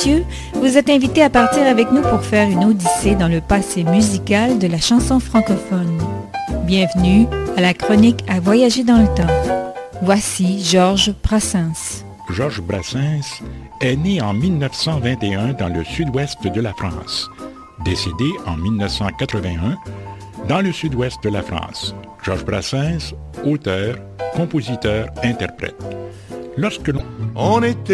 messieurs, vous êtes invités à partir avec nous pour faire une odyssée dans le passé musical de la chanson francophone. Bienvenue à la chronique à voyager dans le temps. Voici Georges Brassens. Georges Brassens est né en 1921 dans le sud-ouest de la France. Décédé en 1981 dans le sud-ouest de la France. Georges Brassens, auteur, compositeur, interprète. Lorsque l'on... On était